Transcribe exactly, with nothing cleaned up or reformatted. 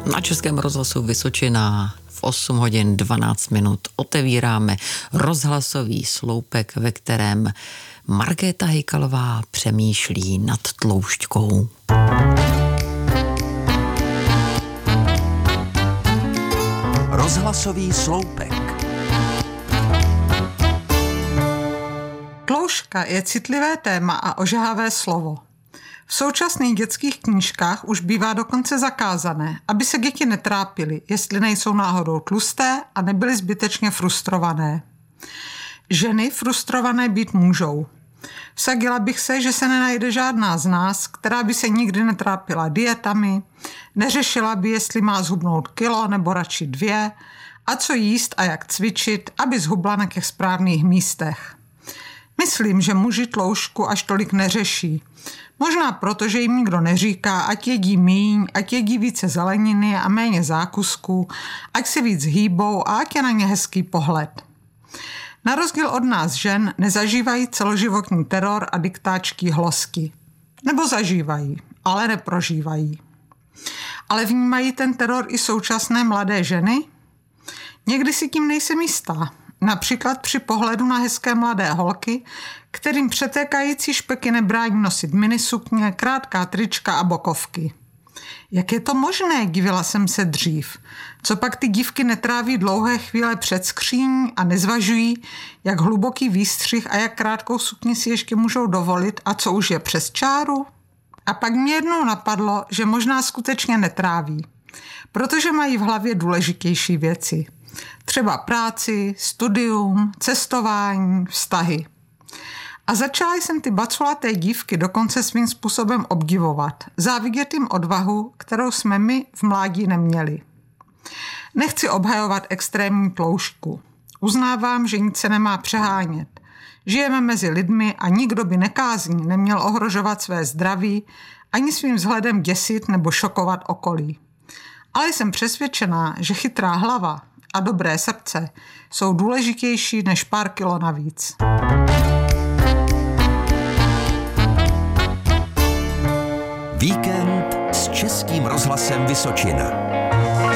Na Českém rozhlasu Vysočina v osm hodin dvanáct minut otevíráme rozhlasový sloupek, ve kterém Markéta Hejkalová přemýšlí nad tloušťkou. Rozhlasový sloupek. Tloušťka je citlivé téma a ožehavé slovo. V současných dětských knížkách už bývá dokonce zakázané, aby se děti netrápily, jestli nejsou náhodou tlusté a nebyly zbytečně frustrované. Ženy frustrované být můžou. Vsadila bych se, že se nenajde žádná z nás, která by se nikdy netrápila dietami, neřešila by, jestli má zhubnout kilo nebo radši dvě, a co jíst a jak cvičit, aby zhubla na těch správných místech. Myslím, že muži tloušťku až tolik neřeší. Možná proto, že jim nikdo neříká, ať jedí míň, ať jedí více zeleniny a méně zákusků, ať si víc hýbou a ať je na ně hezký pohled. Na rozdíl od nás žen nezažívají celoživotní teror a diktáčky hlosky. Nebo zažívají, ale neprožívají. Ale vnímají ten teror i současné mladé ženy? Někdy si tím nejsem jistá. Například při pohledu na hezké mladé holky, kterým přetékající špeky nebrání nosit minisukně, krátká trička a bokovky. Jak je to možné, divila jsem se dřív. Co pak ty dívky netráví dlouhé chvíle před skříní a nezvažují, jak hluboký výstřih a jak krátkou sukni si ještě můžou dovolit a co už je přes čáru? A pak mě jednou napadlo, že možná skutečně netráví, protože mají v hlavě důležitější věci. Třeba práci, studium, cestování, vztahy. A začala jsem ty baculaté dívky dokonce svým způsobem obdivovat, závidět jim odvahu, kterou jsme my v mládí neměli. Nechci obhajovat extrémní tloušťku. Uznávám, že nic se nemá přehánět. Žijeme mezi lidmi a nikdo by nekázní neměl ohrožovat své zdraví ani svým vzhledem děsit nebo šokovat okolí. Ale jsem přesvědčená, že chytrá hlava a dobré srdce jsou důležitější než pár kilo navíc. Víkend s Českým rozhlasem Vysočina.